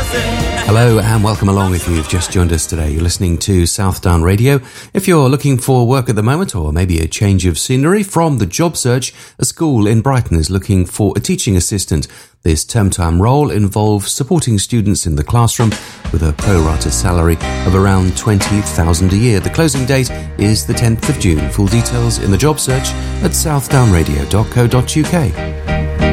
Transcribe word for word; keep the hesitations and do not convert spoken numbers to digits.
Hello and welcome along if you've just joined us today. You're listening to Southdown Radio. If you're looking for work at the moment or maybe a change of scenery from the job search, a school in Brighton is looking for a teaching assistant. This term-time role involves supporting students in the classroom with a pro-rata salary of around twenty thousand pounds a year. The closing date is the tenth of June. Full details in the job search at southdown radio dot co dot uk.